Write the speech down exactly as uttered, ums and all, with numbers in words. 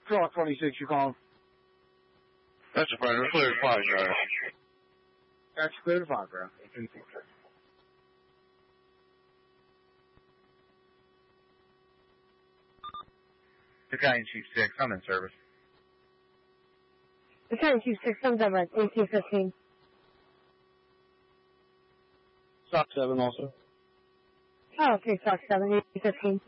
twelve twenty-six, you calling? That's a friend. We're clear to fly, guys. That's clear to fly, bro. Battalion Chief six, I'm in service. Battalion Chief six, thumbs up at eighteen fifteen. Stock seven also. Oh, okay, Stock seven, eighteen fifteen.